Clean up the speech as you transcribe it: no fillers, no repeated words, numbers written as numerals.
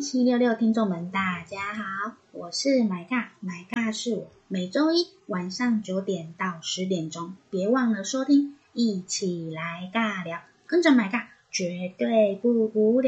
1766听众们大家好，我是买尬是我，每周一晚上9点到10点钟，别忘了收听，一起来尬聊，跟着买尬绝对不无聊。